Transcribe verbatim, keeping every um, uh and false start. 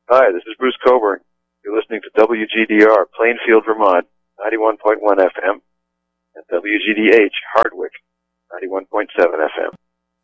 Hi, this is Bruce Coburn. You're listening to W G D R, Plainfield, Vermont, ninety-one point one F M, and W G D H, Hardwick, ninety-one point seven F M.